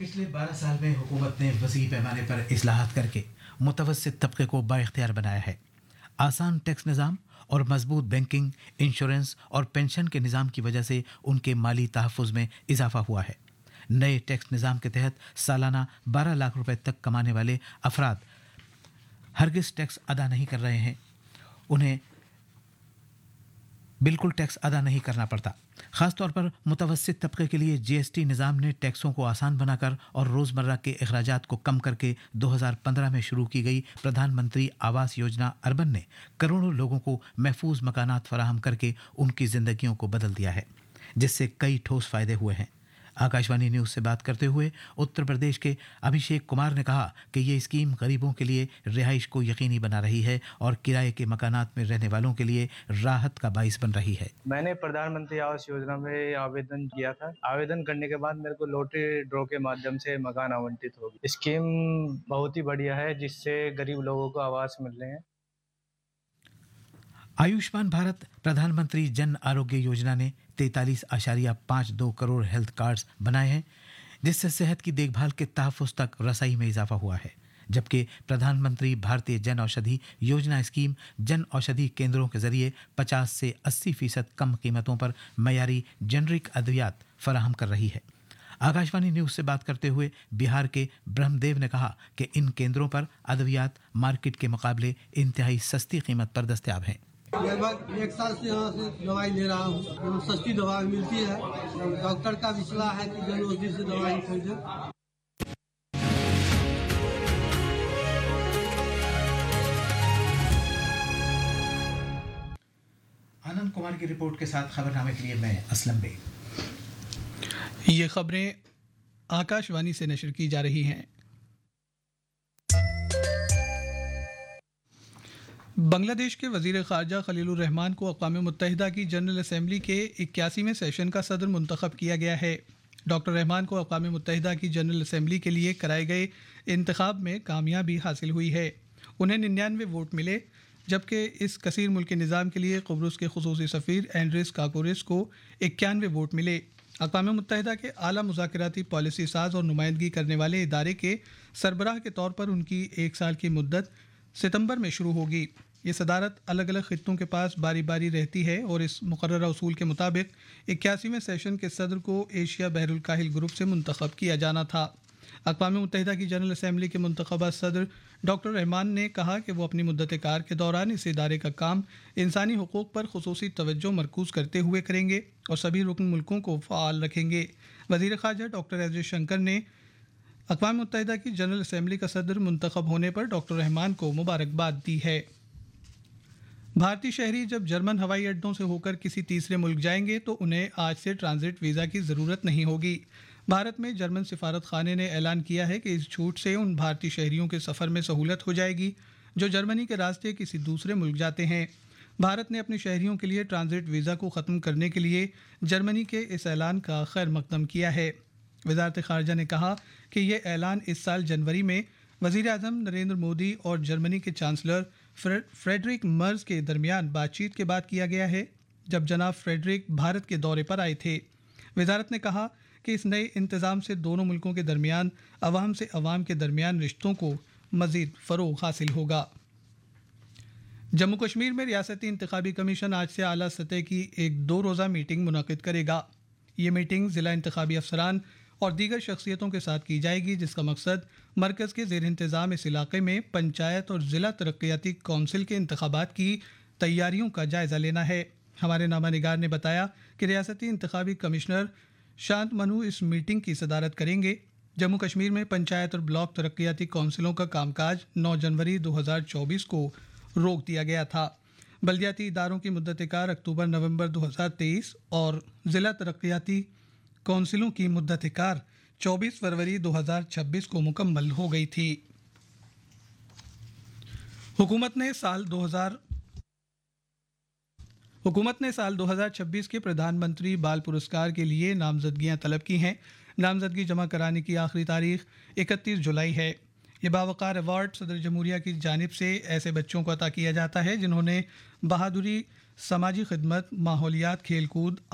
पिछले 12 साल में हुकूमत ने वसी पैमाने पर इस्लाहात करके मुतवस्सित तबके को बाइख्तियार बनाया है। आसान टैक्स निज़ाम और मजबूत बैंकिंग, इंश्योरेंस और पेंशन के निज़ाम की वजह से उनके माली तहफ़्फ़ुज़ में इजाफा हुआ है। नए टैक्स निज़ाम के तहत सालाना 12 लाख रुपए तक कमाने वाले अफराद हरगिज़ टैक्स अदा नहीं कर रहे हैं। उन्हें बिल्कुल टैक्स अदा नहीं करना पड़ता। ख़ासतौर पर मुतवस्सित तबके के लिए जीएसटी निज़ाम ने टैक्सों को आसान बनाकर और रोज़मर्रा के अखराजात को कम करके 2015 में शुरू की गई प्रधानमंत्री आवास योजना अर्बन ने करोड़ों लोगों को महफूज मकानात फराहम करके उनकी ज़िंदगियों को बदल दिया है, जिससे कई ठोस फ़ायदे हुए हैं। आकाशवाणी न्यूज़ से बात करते हुए उत्तर प्रदेश के अभिषेक कुमार ने कहा कि ये स्कीम गरीबों के लिए रिहाइश को यकीनी बना रही है और किराए के मकानात में रहने वालों के लिए राहत का बाइस बन रही है। मैंने प्रधानमंत्री आवास योजना में आवेदन किया था। आवेदन करने के बाद मेरे को लॉटरी ड्रॉ के माध्यम से मकान आवंटित हो गया। स्कीम बहुत ही बढ़िया है, जिससे गरीब लोगों को आवास मिल रहे हैं। आयुष्मान भारत प्रधानमंत्री जन आरोग्य योजना ने 43.52 करोड़ हेल्थ कार्ड्स बनाए हैं, जिससे सेहत की देखभाल के तहफ़्फ़ुज़ तक रसाई में इजाफा हुआ है। जबकि प्रधानमंत्री भारतीय जन औषधि योजना स्कीम जन औषधि केंद्रों के जरिए 50 से 80% कम कीमतों पर मयारी जेनरिक अद्वियात फराहम कर रही है। आकाशवाणी न्यूज़ से बात करते हुए बिहार के ब्रह्मदेव ने कहा कि इन केंद्रों पर अद्वियात मार्केट के मुकाबले इंतहाई सस्ती कीमत पर दस्तयाब हैं। लगभग 1 साल से यहाँ से दवाई ले रहा हूँ। सस्ती दवाई मिलती है। डॉक्टर का भी सलाह है कि जन औषधि से दवाई खरीदें। आनंद कुमार की रिपोर्ट के साथ खबरनामे के लिए मैं असलम बेग। ये खबरें आकाशवाणी से नशर की जा रही हैं। बांग्लादेश के वज़ीर ख़ारजा खलीलुर रहमान को अक़वाम मुत्तहिदा की जनरल असम्बली के 81वें सेशन का सदर मुंतखब किया गया है। डॉक्टर रहमान को अक़वाम मुत्तहिदा की जनरल असम्बली के लिए कराए गए इंतखाब में कामयाबी हासिल हुई है। उन्हें 99 वोट मिले, जबकि इस कसीर मुल्की निज़ाम के लिए क़ब्रुस के ख़ुसूसी सफ़ीर एंड्रिस काकोरिस को 91 वोट मिले। अक़वाम मुत्तहिदा के आला मुज़ाकराती पॉलिसी साज और नुमाइंदगी करने वाले इदारे के सरबराह के तौर पर उनकी 1 साल की मुद्दत सितंबर में शुरू होगी। ये सदारत अलग अलग खित्तों के पास बारी बारी रहती है और इस मुकर्ररा उसूल के मुताबिक 81वें सेशन के सदर को एशिया बहरुल काहिल ग्रुप से मुंतखब किया जाना था। अक़वाम मुत्तहिदा की जनरल असम्बली के मुंतखबा सदर डॉक्टर रहमान ने कहा कि वो अपनी मुद्दत कार के दौरान इस इदारे का काम इंसानी हुकूक़ पर खुसूसी तवज्जो मरकूज़ करते हुए करेंगे और सभी रुकन मुल्कों को फ़ाल रखेंगे। वज़ीर ख़ारजा डॉक्टर एस जयशंकर ने अक़वाम मुत्तहिदा की जनरल असम्बली का सदर मुंतखब होने पर डॉक्टर रहमान को मुबारकबाद दी है। भारतीय शहरी जब जर्मन हवाई अड्डों से होकर किसी तीसरे मुल्क जाएंगे तो उन्हें आज से ट्रांजिट वीज़ा की ज़रूरत नहीं होगी। भारत में जर्मन सिफारत खाने ने ऐलान किया है कि इस छूट से उन भारतीय शहरियों के सफ़र में सहूलत हो जाएगी जो जर्मनी के रास्ते किसी दूसरे मुल्क जाते हैं। भारत ने अपने शहरियों के लिए ट्रांजिट वीज़ा को ख़त्म करने के लिए जर्मनी के इस ऐलान का खैर मकदम किया है। वज़ारत ख़ारजा ने कहा कि यह ऐलान इस साल जनवरी में वज़ीर आज़म नरेंद्र मोदी और जर्मनी के चांसलर फ्रेडरिक मर्ज के दरमियान बातचीत के बाद किया गया है, जब जनाब फ्रेडरिक भारत के दौरे पर आए थे। वज़ारत ने कहा कि इस नए इंतज़ाम से दोनों मुल्कों के दरमियान अवाम से अवाम के दरमियान रिश्तों को मज़ीद फ़रोग़ हासिल होगा। जम्मू कश्मीर में रियासती इंतखाबी कमीशन आज से आला सतह की एक 2 रोज़ा मीटिंग मुनक़िद करेगा। ये मीटिंग ज़िला इंतखाबी अफसरान और दीगर शख्सियतों के साथ की जाएगी, जिसका मकसद मरकज़ के ज़ेर इंतज़ाम इस इलाक़े में पंचायत और ज़िला तरक्याती कौंसिल के इंतखाबात की तैयारियों का जायज़ा लेना है। हमारे नामा निगार ने बताया कि रियासती इंतखाबी कमिश्नर शांत मनु इस मीटिंग की सदारत करेंगे। जम्मू कश्मीर में पंचायत और ब्लॉक तरक्याती कौंसिलों का कामकाज 9 जनवरी 2024 को रोक दिया गया था। बल्दियाती इदारों की मुद्दत कार अक्टूबर-नवंबर 2023 और ज़िला तरक्याती कौंसिलों की मुद्दत कार 24 फरवरी 2026 को मुकम्मल हो गई थी। हुकूमत ने साल 2026 के प्रधानमंत्री बाल पुरस्कार के लिए नामजदगियां तलब की हैं। नामजदगी जमा कराने की आखिरी तारीख 31 जुलाई है। ये बावकार अवार्ड सदर जमहूरिया की जानिब से ऐसे बच्चों को अता किया जाता है जिन्होंने बहादुरी, समाजी खिदमत, माहौलियात, खेल कूद,